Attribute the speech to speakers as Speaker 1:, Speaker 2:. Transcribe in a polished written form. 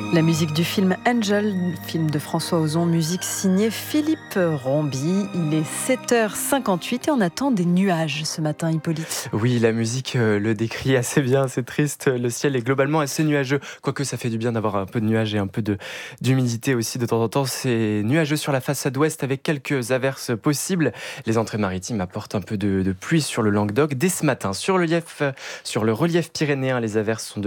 Speaker 1: La musique du film Angel, film de François Ozon, musique signée Philippe Rombi. Il est 7h58 et on attend des nuages ce matin, Hippolyte.
Speaker 2: Oui, la musique le décrit assez bien, c'est triste. Le ciel est globalement assez nuageux, quoique ça fait du bien d'avoir un peu de nuages et un peu d'humidité aussi de temps en temps. C'est nuageux sur la façade ouest avec quelques averses possibles. Les entrées maritimes apportent un peu de pluie sur le Languedoc. Dès ce matin, sur le relief pyrénéen, les averses sont de